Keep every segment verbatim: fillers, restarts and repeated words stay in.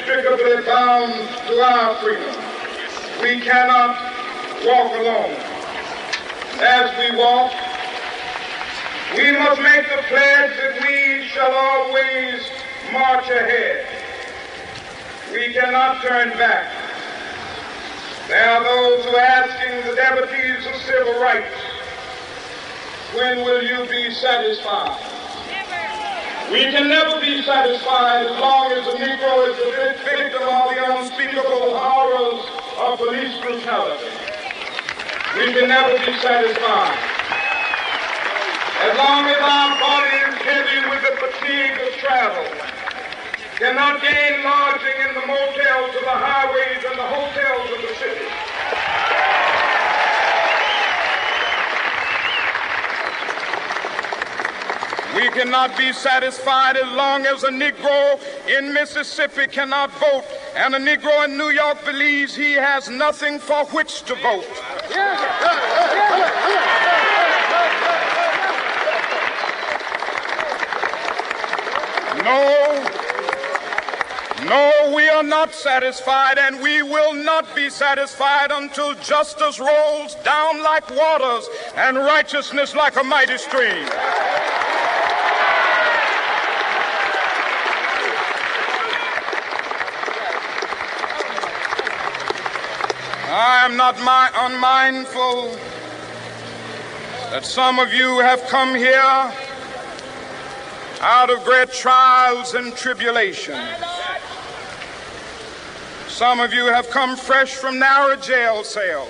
inextricably bound to our freedom. We cannot walk alone. As we walk, we must make the pledge that we shall always march ahead. We cannot turn back. There are those who are asking the devotees of civil rights, when will you be satisfied? We can never be satisfied as long as the Negro is the victim of the unspeakable horrors of police brutality. We can never be satisfied. As long as our body is heavy with the fatigue of travel, cannot gain lodging in the motels of the highways and the hotels of the city. We cannot be satisfied as long as a Negro in Mississippi cannot vote and a Negro in New York believes he has nothing for which to vote. No, no, we are not satisfied, and we will not be satisfied until justice rolls down like waters and righteousness like a mighty stream. I am not my unmindful that some of you have come here out of great trials and tribulations. Some of you have come fresh from narrow jail cells.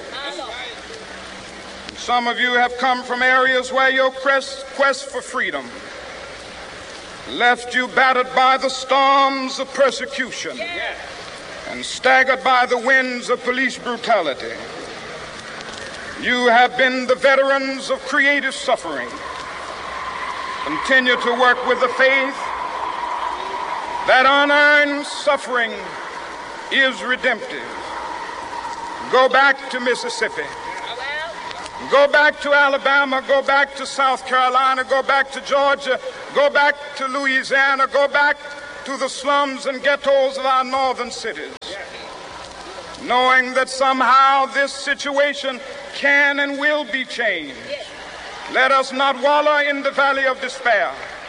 Some of you have come from areas where your quest, quest for freedom left you battered by the storms of persecution and staggered by the winds of police brutality. You have been the veterans of creative suffering. Continue to work with the faith that unearned suffering is redemptive. Go back to Mississippi. Go back to Alabama. Go back to South Carolina. Go back to Georgia. Go back to Louisiana. Go back to the slums and ghettos of our northern cities, knowing that somehow this situation can and will be changed. Let us not wallow in the valley of despair.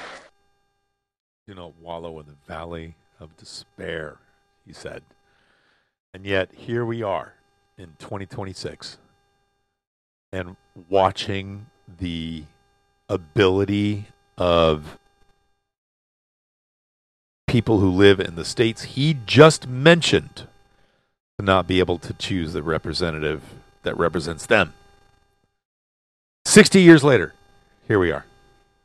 Do not wallow in the valley of despair, he said. And yet, here we are in twenty twenty-six and watching the ability of people who live in the states he just mentioned to not be able to choose the representative that represents them. sixty years later, here we are.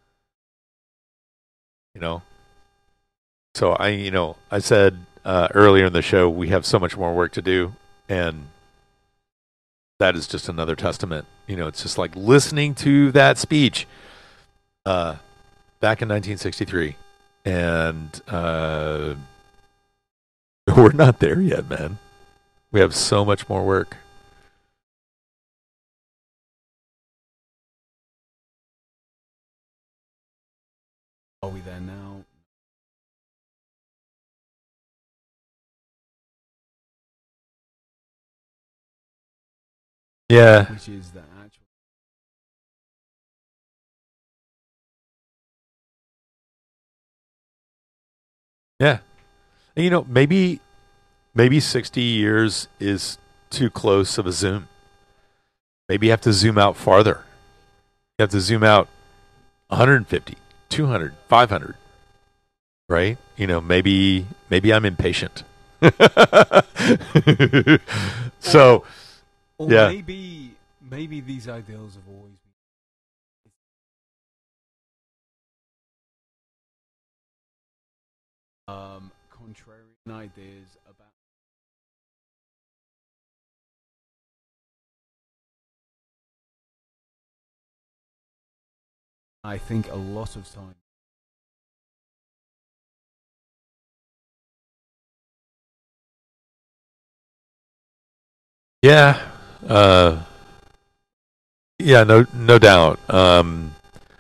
You know? So I, you know, I said uh, earlier in the show, we have so much more work to do, and that is just another testament. You know, it's just like listening to that speech uh, back in nineteen sixty-three, and uh, we're not there yet, man. We have so much more work. Are we there now? Yeah. Which is the actual. Yeah. And, you know, maybe maybe sixty years is too close of a zoom. Maybe you have to zoom out farther. You have to zoom out one hundred fifty, two hundred, five hundred. Right? You know, maybe maybe I'm impatient. So, or yeah. maybe maybe these ideals have always been um contrarian ideas about I think a lot of time Yeah, uh, yeah, no, no doubt. Um,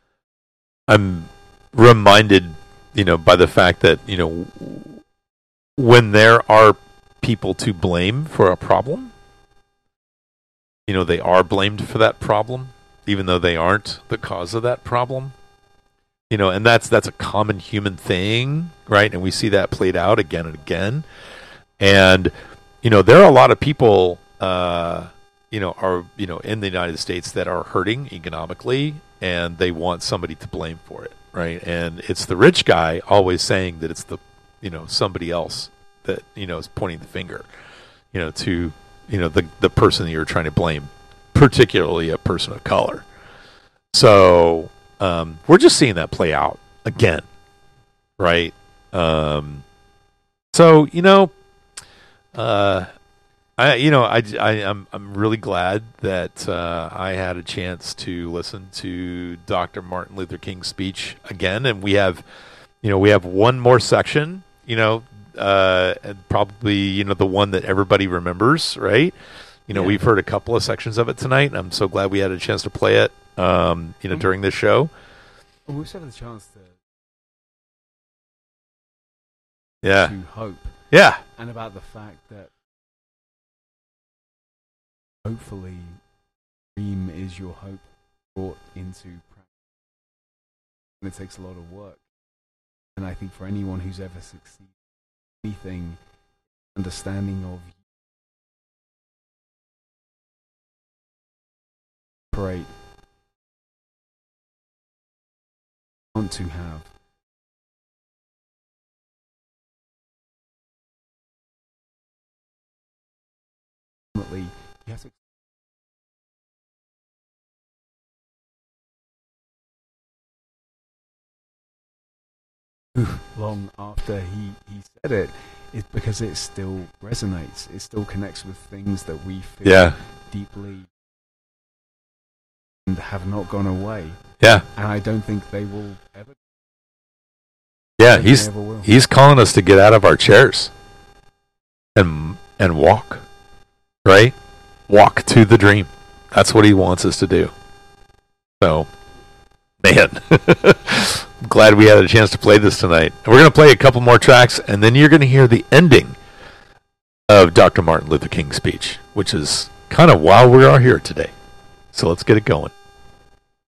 I'm reminded, you know, by the fact that you know when there are people to blame for a problem, you know, they are blamed for that problem, even though they aren't the cause of that problem. You know, and that's that's a common human thing, right? And we see that played out again and again. And, you know, there are a lot of people, uh, you know, are, you know, in the United States that are hurting economically, and they want somebody to blame for it, right? And it's the rich guy always saying that it's the, you know, somebody else that, you know, is pointing the finger, you know, to, you know, the, the person that you're trying to blame, particularly a person of color. So um, we're just seeing that play out again, right? Um, so, you know, uh, I, you know, I, I, I'm, I'm really glad that uh, I had a chance to listen to Doctor Martin Luther King's speech again, and we have, you know, we have one more section, you know, uh, and probably, you know, the one that everybody remembers, right? You know, yeah. We've heard a couple of sections of it tonight, and I'm so glad we had a chance to play it, um, you know, mm-hmm. during this show. Well, we've had the chance to, yeah, to hope, yeah, and about the fact that hopefully, dream is your hope brought into practice. And it takes a lot of work. And I think for anyone who's ever succeeded in anything, understanding of operate, want to have. Ultimately, you have to long after he, he said it, it's because it still resonates. It still connects with things that we feel yeah. deeply and have not gone away. Yeah. And I don't think they will ever. Yeah, he's he's calling us to get out of our chairs and and walk. Right? Walk to the dream. That's what he wants us to do. So, man, I'm glad we had a chance to play this tonight. And we're going to play a couple more tracks, and then you're going to hear the ending of Doctor Martin Luther King's speech, which is kind of why we are here today. So let's get it going.